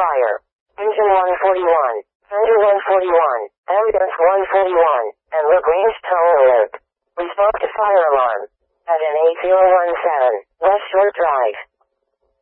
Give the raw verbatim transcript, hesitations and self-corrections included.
fire. Engine one forty-one. Fender one forty-one. Ambulance one forty-one. And LaGrange Tow Alert. Respond to fire alarm. At N eight zero one seven, West Shore Drive.